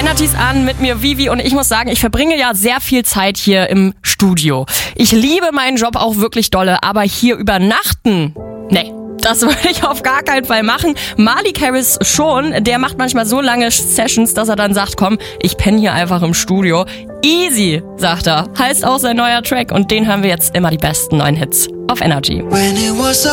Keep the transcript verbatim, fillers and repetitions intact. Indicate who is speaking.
Speaker 1: Energies an, mit mir Vivi, und ich muss sagen, ich verbringe ja sehr viel Zeit hier im Studio. Ich liebe meinen Job auch wirklich dolle, aber hier übernachten, nee. Das würde ich auf gar keinen Fall machen. Malik Harris schon, der macht manchmal so lange Sessions, dass er dann sagt, komm, ich penne hier einfach im Studio. Easy, sagt er. Heißt auch sein neuer Track, und den hören wir jetzt immer, die besten neuen Hits auf Energy.